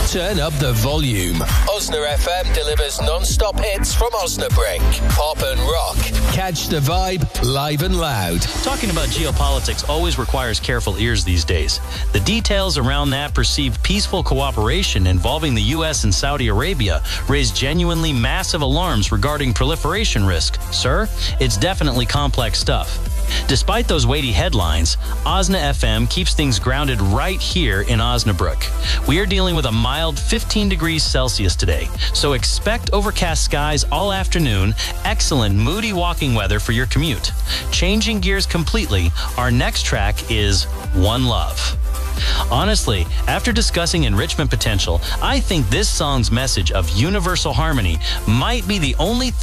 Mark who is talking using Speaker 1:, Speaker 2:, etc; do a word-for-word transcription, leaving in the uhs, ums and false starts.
Speaker 1: Turn up the volume. Osna F M delivers non-stop hits from Osnabrück. Pop and rock. Catch the vibe live and loud.
Speaker 2: Talking about geopolitics always requires careful ears these days. The details around that perceived peaceful cooperation involving the U S and Saudi Arabia raise genuinely massive alarms regarding proliferation risk. Sir, it's definitely complex stuff. Despite those weighty headlines, Osna F M keeps things grounded right here in Osnabrück. We are dealing with a mild fifteen degrees Celsius today, so expect overcast skies all afternoon, excellent moody walking weather for your commute. Changing gears completely, our next track is One Love. Honestly, after discussing enrichment potential, I think this song's message of universal harmony might be the only thing